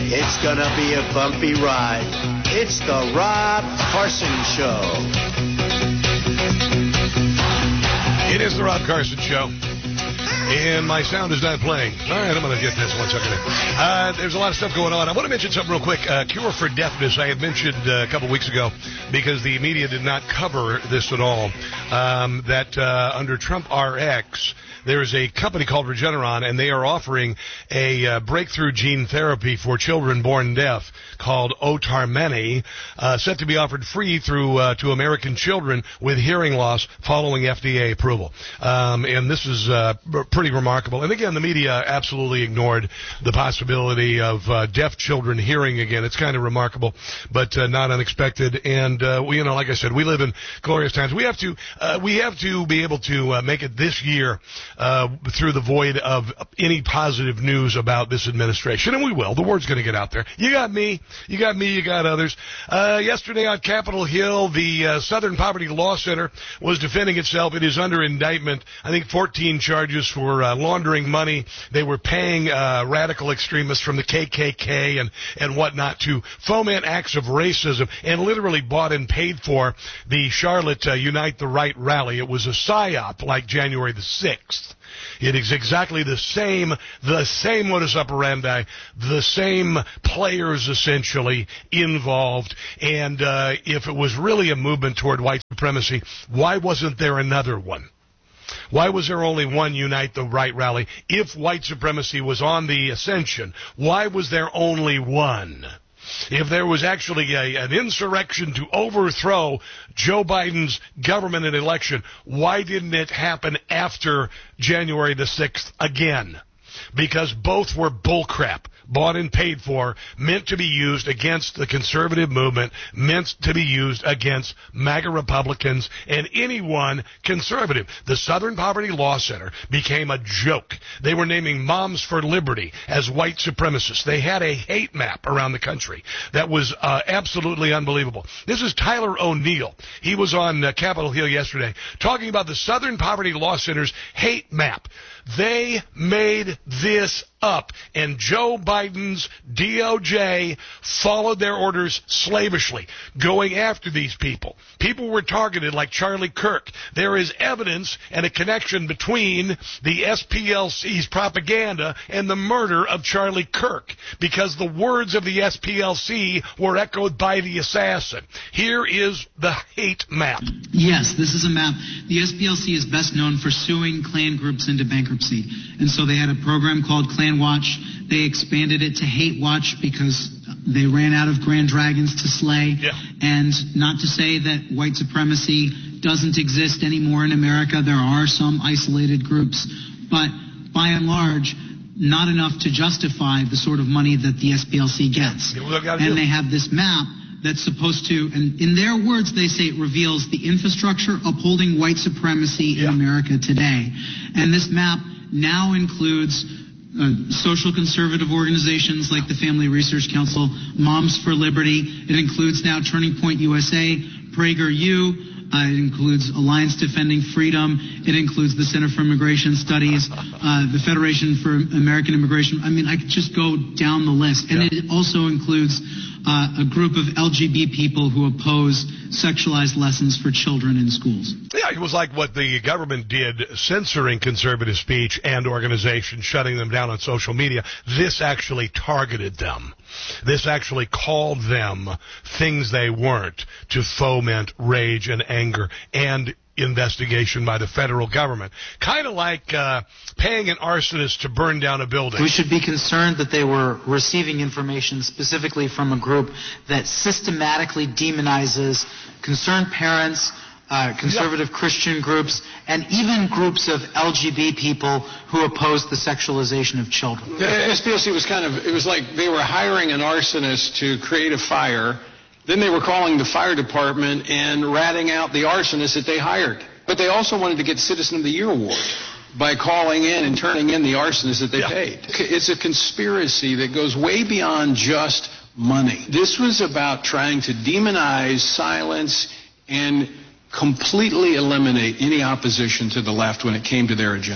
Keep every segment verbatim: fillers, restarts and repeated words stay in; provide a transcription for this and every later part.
It's gonna be a bumpy ride. It's the Rob Carson Show. It is the Rob Carson Show. And my sound is not playing. All right, I'm going to get this one second. Uh, there's a lot of stuff going on. I want to mention something real quick. Uh, Cure for Deafness, I had mentioned uh, a couple weeks ago because the media did not cover this at all, um, that uh, under Trump R X, there is a company called Regeneron, and they are offering a uh, breakthrough gene therapy for children born deaf called Otarmeni, uh, set to be offered free through uh, to American children with hearing loss following F D A approval. Um, and this is uh, pretty remarkable. And again, the media absolutely ignored the possibility of uh, deaf children hearing again. It's kind of remarkable, but uh, not unexpected. And uh, we, you know, like I said, we live in glorious times. We have to, uh, we have to be able to uh, make it this year uh, through the void of any positive news about this administration, and we will. The word's going to get out there. You got me, you got me, you got others. Uh, yesterday on Capitol Hill, the uh, Southern Poverty Law Center was defending itself. It is under indictment. I think fourteen charges for uh, laundering money. They were paying uh, radical extremists from the K K K and, and whatnot to foment acts of racism, and literally bought and paid for the Charlotte uh, Unite the Right rally. It was a psyop like January the sixth. It is exactly the same, the same modus operandi, the same players essentially involved. And uh, if it was really a movement toward white supremacy, why wasn't there another one? Why was there only one Unite the Right rally? If white supremacy was on the ascension, why was there only one? If there was actually a, an insurrection to overthrow Joe Biden's government and election, why didn't it happen after January the sixth again? Because both were bullcrap, bought and paid for, meant to be used against the conservative movement, meant to be used against MAGA Republicans and anyone conservative. The Southern Poverty Law Center became a joke. They were naming Moms for Liberty as white supremacists. They had a hate map around the country that was uh, absolutely unbelievable. This is Tyler O'Neill. He was on uh, Capitol Hill yesterday talking about the Southern Poverty Law Center's hate map. They made this up, and Joe Biden's D O J followed their orders slavishly, going after these people. People were targeted like Charlie Kirk. There is evidence and a connection between the S P L C's propaganda and the murder of Charlie Kirk, because the words of the S P L C were echoed by the assassin. Here is the hate map. Yes, this is a map. The S P L C is best known for suing Klan groups into bankruptcy. And so they had a program called Klan Watch. They expanded it to Hate Watch because they ran out of Grand Dragons to slay. Yeah. And not to say that white supremacy doesn't exist anymore in America. There are some isolated groups. But by and large, not enough to justify the sort of money that the S P L C gets. Yeah, and they have this map that's supposed to, and in their words, they say it reveals the infrastructure upholding white supremacy in yeah. America today. And this map now includes uh, social conservative organizations like the Family Research Council, Moms for Liberty. It includes now Turning Point U S A, PragerU. Uh, it includes Alliance Defending Freedom. It includes the Center for Immigration Studies, uh, the Federation for American Immigration. I mean, I could just go down the list. And yeah. it also includes uh, a group of L G B T people who oppose sexualized lessons for children in schools. Yeah, it was like what the government did, censoring conservative speech and organizations, shutting them down on social media. This actually targeted them. This actually called them things they weren't, to foment rage and anger and investigation by the federal government. Kind of like uh, paying an arsonist to burn down a building. We should be concerned that they were receiving information specifically from a group that systematically demonizes concerned parents, uh, conservative yeah. Christian groups, and even groups of L G B T people who oppose the sexualization of children. The S P L C was kind of, it was like they were hiring an arsonist to create a fire. Then they were calling the fire department and ratting out the arsonist that they hired. But they also wanted to get Citizen of the Year award by calling in and turning in the arsonist that they yeah. paid. It's a conspiracy that goes way beyond just money. This was about trying to demonize, silence, and completely eliminate any opposition to the left when it came to their agenda.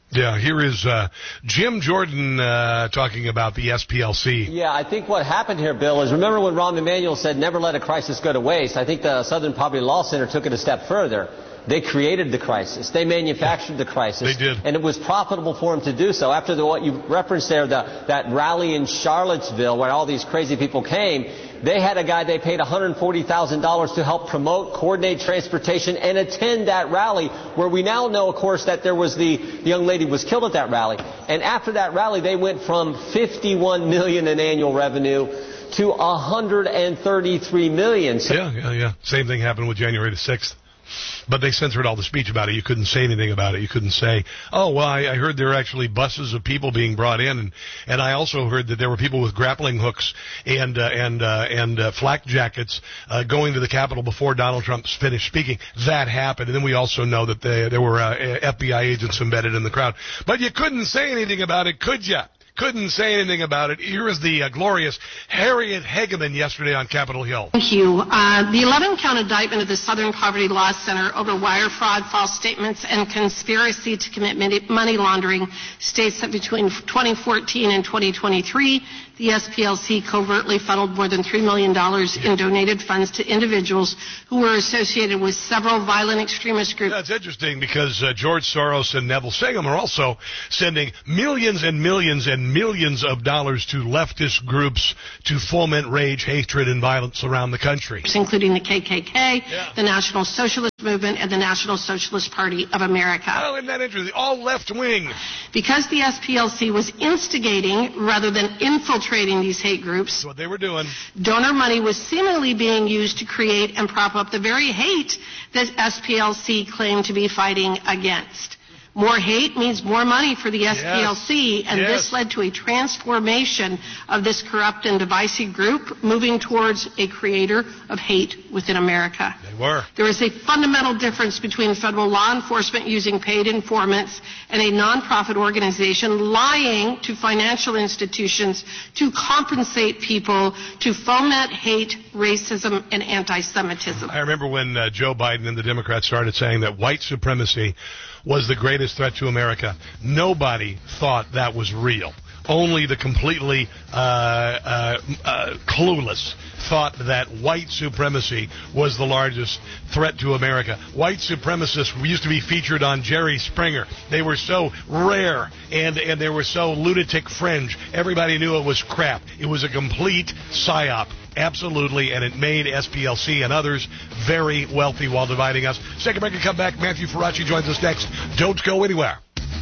Yeah, here is uh, Jim Jordan uh, talking about the S P L C. Yeah, I think what happened here, Bill, is remember when Rahm Emanuel said never let a crisis go to waste? I think the Southern Poverty Law Center took it a step further. They created the crisis. They manufactured the crisis. They did. And it was profitable for them to do so. After the, what you referenced there, the, that rally in Charlottesville where all these crazy people came, they had a guy they paid one hundred forty thousand dollars to help promote, coordinate transportation, and attend that rally, where we now know, of course, that there was the, the young lady was killed at that rally. And after that rally, they went from fifty-one million dollars in annual revenue to one hundred thirty-three million dollars. So yeah, yeah, yeah. Same thing happened with January the sixth. But they censored all the speech about it. You couldn't say anything about it. You couldn't say, oh, well, I, I heard there were actually buses of people being brought in, and, and I also heard that there were people with grappling hooks and uh, and uh, and uh, flak jackets uh, going to the Capitol before Donald Trump finished speaking. That happened. And then we also know that they, there were uh, F B I agents embedded in the crowd. But you couldn't say anything about it, could you? Couldn't say anything about it. Here is the uh, glorious Harriet Hageman yesterday on Capitol Hill. Thank you. Uh, the eleven-count indictment of the Southern Poverty Law Center over wire fraud, false statements, and conspiracy to commit money laundering states that between twenty fourteen and twenty twenty-three, the S P L C covertly funneled more than three million dollars in donated funds to individuals who were associated with several violent extremist groups. That's interesting because uh, George Soros and Neville Singham are also sending millions and millions and millions of dollars to leftist groups to foment rage, hatred, and violence around the country. Including the K K K, yeah. the National Socialist Movement, and the National Socialist Party of America. Oh, isn't that interesting? All left-wing. Because the S P L C was instigating rather than infiltrating these hate groups, That's what they were doing. Donor money was seemingly being used to create and prop up the very hate that S P L C claimed to be fighting against. More hate means more money for the S P L C, yes. and yes. this led to a transformation of this corrupt and divisive group, moving towards a creator of hate within America. They were. There is a fundamental difference between federal law enforcement using paid informants and a nonprofit organization lying to financial institutions to compensate people to foment hate, racism, and anti-Semitism. I remember when uh, Joe Biden and the Democrats started saying that white supremacy was the greatest threat to America. Nobody thought that was real. Only the completely uh, uh, uh, clueless thought that white supremacy was the largest threat to America. White supremacists used to be featured on Jerry Springer. They were so rare, and, and they were so lunatic fringe. Everybody knew it was crap. It was a complete psyop. Absolutely, and it made S P L C and others very wealthy while dividing us. Second break and come back. Matthew Faraci joins us next. Don't go anywhere.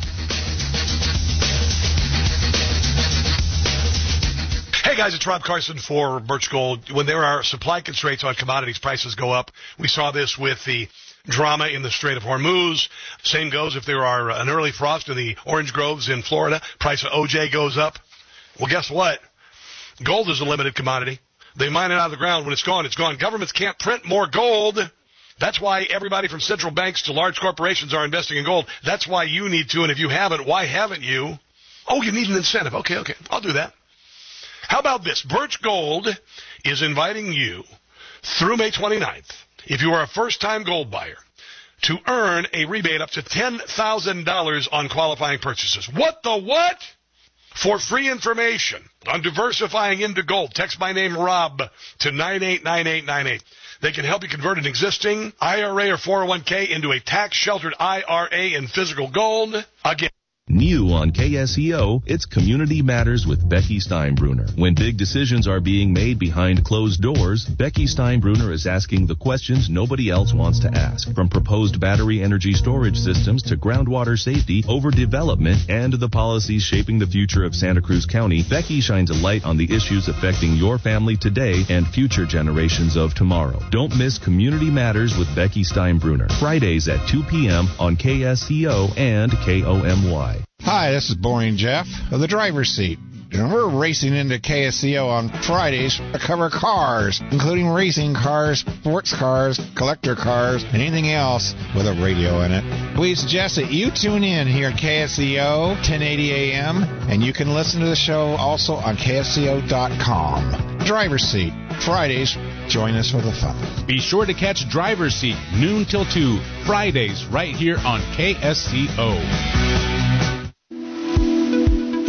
Hey guys, it's Rob Carson for Birch Gold. When there are supply constraints on commodities, prices go up. We saw this with the drama in the Strait of Hormuz. Same goes if there are an early frost in the orange groves in Florida. Price of O J goes up. Well, guess what? Gold is a limited commodity. They mine it out of the ground. When it's gone, it's gone. Governments can't print more gold. That's why everybody from central banks to large corporations are investing in gold. That's why you need to, and if you haven't, why haven't you? Oh, you need an incentive. Okay, okay, I'll do that. How about this? Birch Gold is inviting you through May twenty-ninth, if you are a first-time gold buyer, to earn a rebate up to ten thousand dollars on qualifying purchases. What the what? For free information on diversifying into gold, text my name, Rob, to nine eight nine eight nine eight. They can help you convert an existing I R A or four oh one k into a tax-sheltered I R A in physical gold. Again. New on K S E O, it's Community Matters with Becky Steinbruner. When big decisions are being made behind closed doors, Becky Steinbruner is asking the questions nobody else wants to ask. From proposed battery energy storage systems to groundwater safety, overdevelopment, and the policies shaping the future of Santa Cruz County, Becky shines a light on the issues affecting your family today and future generations of tomorrow. Don't miss Community Matters with Becky Steinbruner. Fridays at two p.m. on K S E O and K O M Y. Hi, this is Boring Jeff of the driver's seat. And we're racing into K S C O on Fridays to cover cars, including racing cars, sports cars, collector cars, and anything else with a radio in it. We suggest that you tune in here at K S C O, ten eighty a.m., and you can listen to the show also on K S C O dot com. Driver's seat, Fridays. Join us for the fun. Be sure to catch Driver's Seat noon till two, Fridays, right here on K S C O.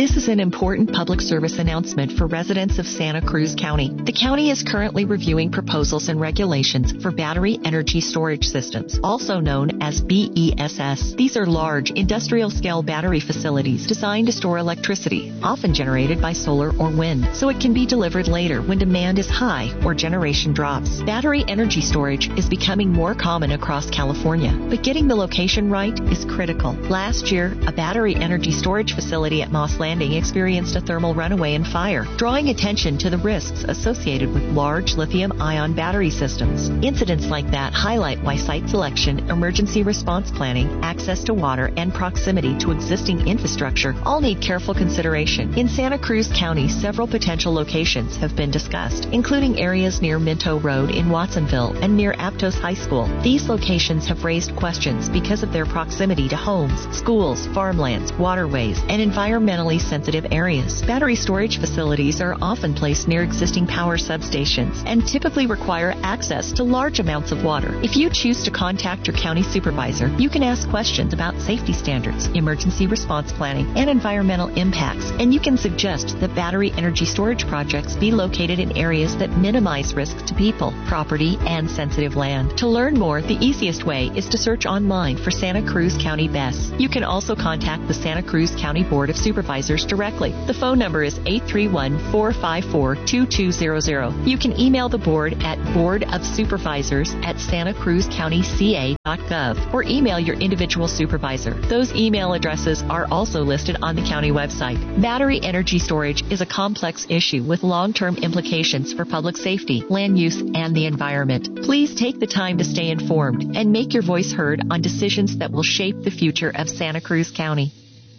This is an important public service announcement for residents of Santa Cruz County. The county is currently reviewing proposals and regulations for battery energy storage systems, also known as B E S S. These are large, industrial-scale battery facilities designed to store electricity, often generated by solar or wind, so it can be delivered later when demand is high or generation drops. Battery energy storage is becoming more common across California, but getting the location right is critical. Last year, a battery energy storage facility at Moss Landing experienced a thermal runaway and fire, drawing attention to the risks associated with large lithium-ion battery systems. Incidents like that highlight why site selection, emergency response planning, access to water, and proximity to existing infrastructure all need careful consideration. In Santa Cruz County, several potential locations have been discussed, including areas near Minto Road in Watsonville and near Aptos High School. These locations have raised questions because of their proximity to homes, schools, farmlands, waterways, and environmentally sensitive areas. Battery storage facilities are often placed near existing power substations and typically require access to large amounts of water. If you choose to contact your county supervisor, you can ask questions about safety standards, emergency response planning, and environmental impacts, and you can suggest that battery energy storage projects be located in areas that minimize risk to people, property, and sensitive land. To learn more, the easiest way is to search online for Santa Cruz County B E S. You can also contact the Santa Cruz County Board of Supervisors directly. The phone number is eight three one, four five four, two two zero zero. You can email the board at board of supervisors at santa cruz county c a dot gov or email your individual supervisor. Those email addresses are also listed on the county website. Battery energy storage is a complex issue with long-term implications for public safety, land use, and the environment. Please take the time to stay informed and make your voice heard on decisions that will shape the future of Santa Cruz County.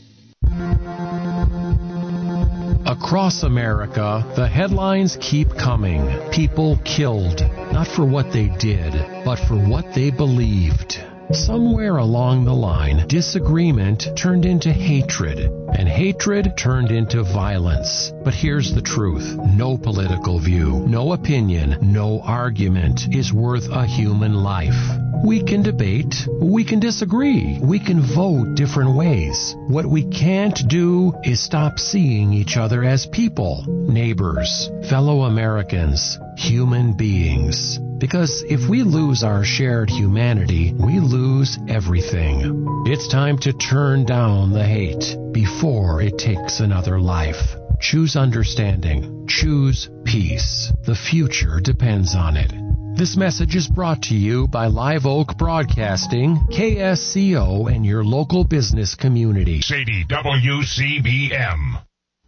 Across America, the headlines keep coming. People killed, not for what they did, but for what they believed. Somewhere along the line, disagreement turned into hatred, and hatred turned into violence. But here's the truth. No political view, no opinion, no argument is worth a human life. We can debate, we can disagree, we can vote different ways. What we can't do is stop seeing each other as people, neighbors, fellow Americans, human beings. Because if we lose our shared humanity, we lose everything. It's time to turn down the hate before it takes another life. Choose understanding. Choose peace. The future depends on it. This message is brought to you by Live Oak Broadcasting, K S C O, and your local business community. Sadie, W C B M.